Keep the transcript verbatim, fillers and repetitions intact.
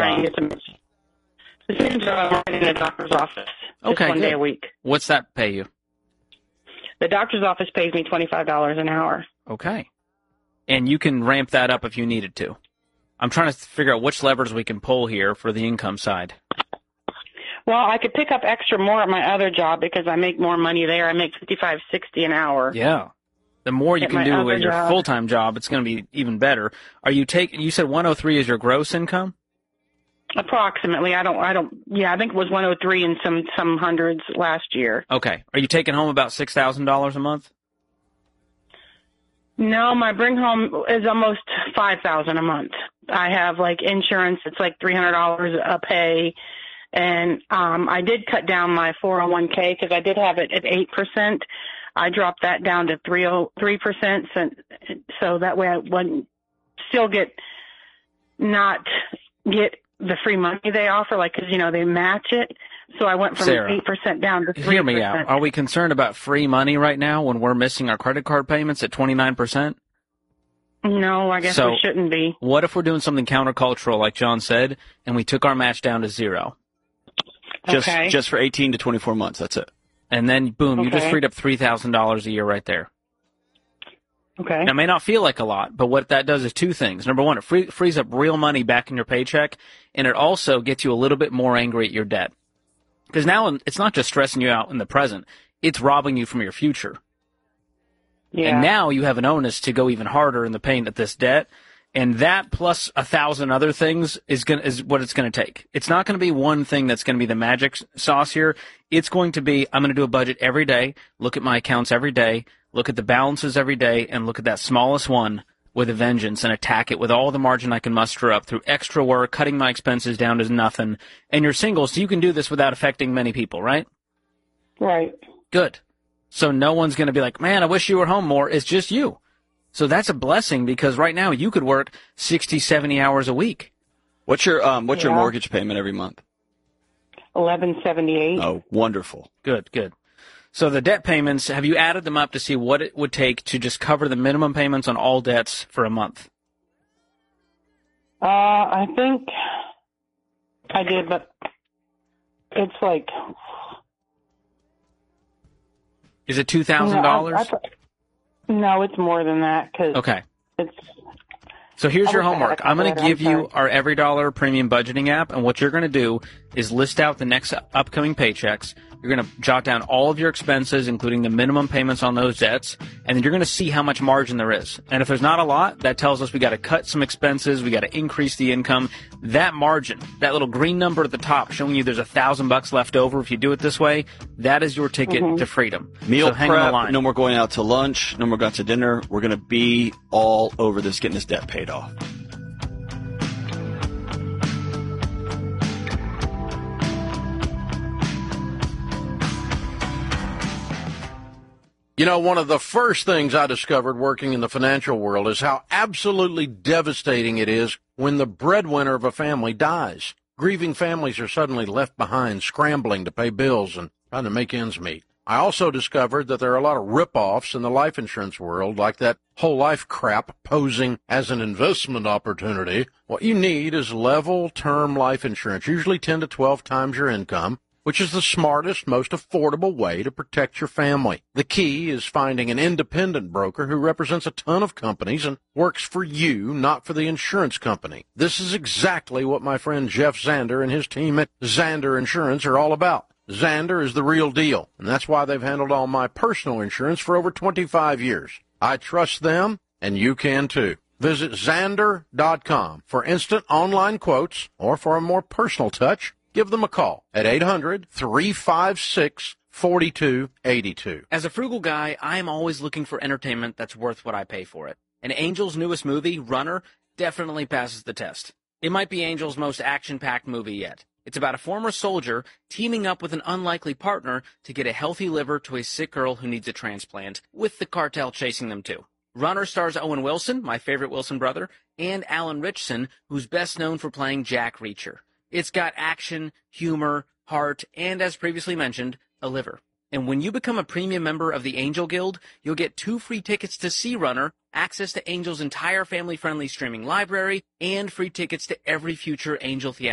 trying job? to get some. The same job I'm working in a doctor's office. Just Okay, one good. day a week. What's that pay you? The doctor's office pays me twenty-five dollars an hour. Okay. And you can ramp that up if you needed to. I'm trying to figure out which levers we can pull here for the income side. Well, I could pick up extra more at my other job because I make more money there. I make fifty-five, sixty an hour. Yeah. The more you At can my do other with your job. full-time job, it's going to be even better. Are you taking? You said one oh three is your gross income? Approximately. I don't, I don't, yeah, I think it was one oh three and some, some hundreds last year. Okay. Are you taking home about six thousand dollars a month? No, my bring home is almost five thousand a month. I have like insurance. It's like three hundred dollars a pay. And, um, I did cut down my four oh one k because I did have it at eight percent. I dropped that down to three oh three percent. So, so that way I wouldn't still get, not get the free money they offer, like, cause you know, they match it. So I went from Sarah, eight percent down to three percent. Hear me out. Are we concerned about free money right now when we're missing our credit card payments at twenty-nine percent? No, I guess So, we shouldn't be. What if we're doing something countercultural, like John said, and we took our match down to zero? Just Okay. just for eighteen to twenty-four months. That's it. And then, boom, you just Okay. freed up three thousand dollars a year right there. Okay. Now, it may not feel like a lot, but what that does is two things. Number one, it free, frees up real money back in your paycheck, and it also gets you a little bit more angry at your debt. Because now it's not just stressing you out in the present, it's robbing you from your future. Yeah. And now you have an onus to go even harder in the paying of this debt. And that plus a thousand other things is going is what it's going to take. It's not going to be one thing that's going to be the magic sauce here. It's going to be, I'm going to do a budget every day, look at my accounts every day, look at the balances every day, and look at that smallest one with a vengeance and attack it with all the margin I can muster up through extra work, cutting my expenses down to nothing. And you're single, so you can do this without affecting many people, right? Right. Good. So no one's going to be like, man, I wish you were home more. It's just you. So that's a blessing because right now you could work sixty, seventy hours a week. What's your um what's your Yeah. mortgage payment every month? eleven seventy-eight. Oh, wonderful. Good, good. So the debt payments, have you added them up to see what it would take to just cover the minimum payments on all debts for a month? Uh, I think I did, but it's like Is it two thousand dollars? No, I- I- no, it's more than that because Okay. it's. So here's I your wish I had homework. a I'm going to calculator. give I'm you our Every Dollar Premium Budgeting app, and what you're going to do is list out the next upcoming paychecks. You're going to jot down all of your expenses, including the minimum payments on those debts, and then you're going to see how much margin there is. And if there's not a lot, that tells us we got to cut some expenses, we got to increase the income. That margin, that little green number at the top showing you there's a thousand bucks left over if you do it this way, that is your ticket Mm-hmm. to freedom. Meal so hang on the prep, line. no more going out to lunch, no more going out to dinner. We're going to be all over this, getting this debt paid off. You know, one of the first things I discovered working in the financial world is how absolutely devastating it is when the breadwinner of a family dies. Grieving families are suddenly left behind, scrambling to pay bills and trying to make ends meet. I also discovered that there are a lot of rip-offs in the life insurance world, like that whole life crap posing as an investment opportunity. What you need is level term life insurance, usually ten to twelve times your income, which is the smartest, most affordable way to protect your family. The key is finding an independent broker who represents a ton of companies and works for you, not for the insurance company. This is exactly what my friend Jeff Zander and his team at Zander Insurance are all about. Zander is the real deal, and that's why they've handled all my personal insurance for over twenty-five years. I trust them, and you can too. Visit Zander dot com for instant online quotes, or for a more personal touch, give them a call at eight hundred, three five six, four two eight two. As a frugal guy, I am always looking for entertainment that's worth what I pay for it. And Angel's newest movie, Runner, definitely passes the test. It might be Angel's most action-packed movie yet. It's about a former soldier teaming up with an unlikely partner to get a healthy liver to a sick girl who needs a transplant, with the cartel chasing them too. Runner stars Owen Wilson, my favorite Wilson brother, and Alan Ritchson, who's best known for playing Jack Reacher. It's got action, humor, heart, and as previously mentioned, a liver. And when you become a premium member of the Angel Guild, you'll get two free tickets to see Runner, access to Angel's entire family-friendly streaming library, and free tickets to every future Angel theatrical